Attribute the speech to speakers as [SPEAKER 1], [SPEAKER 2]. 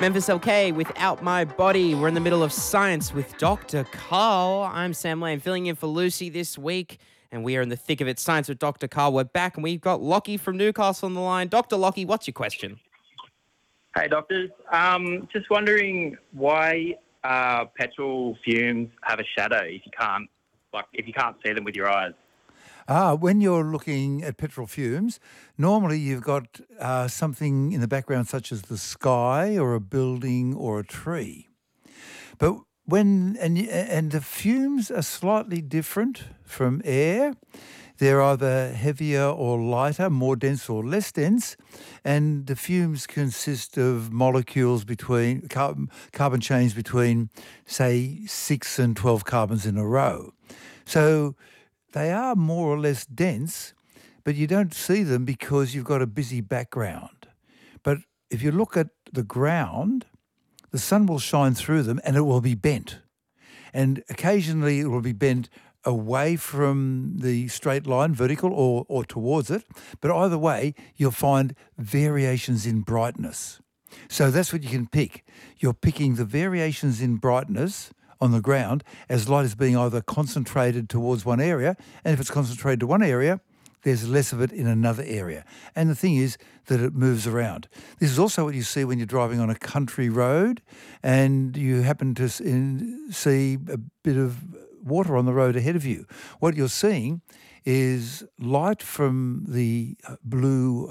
[SPEAKER 1] Memphis LK with Out My Body. We're in the middle of science with Dr. Carl. I'm Sam Lane, filling in for Lucy this week, and we are in the thick of it. Science with Dr. Carl. We're back, and we've got Lockie from Newcastle on the line. Dr. Lockie, what's your question?
[SPEAKER 2] Hey, doctors. Just wondering why petrol fumes have a shadow if you can't see them with your eyes.
[SPEAKER 3] When you're looking at petrol fumes, normally you've got something in the background such as the sky or a building or a tree. But and the fumes are slightly different from air. They're either heavier or lighter, more dense or less dense, and the fumes consist of molecules between carbon chains between, say, 6 and 12 carbons in a row. So they are more or less dense, but you don't see them because you've got a busy background. But if you look at the ground, the sun will shine through them and it will be bent. And occasionally it will be bent away from the straight line, vertical, or towards it. But either way, you'll find variations in brightness. So that's what you can pick. You're picking the variations in brightness on the ground as light is being either concentrated towards one area, and if it's concentrated to one area, there's less of it in another area. And the thing is that it moves around. This is also what you see when you're driving on a country road and you happen to see a bit of water on the road ahead of you. What you're seeing is light from the blue